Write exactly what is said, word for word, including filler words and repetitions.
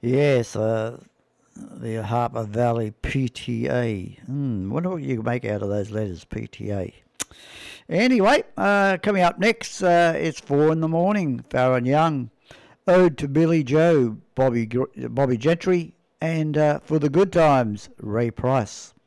Yes, uh, the Harper Valley P T A. Hmm, wonder what you can make out of those letters, P T A. Anyway, uh, coming up next, uh, it's four in the morning. Farron Young, Ode to Billy Joe, Bobby Bobby Gentry, and uh, For the Good Times, Ray Price.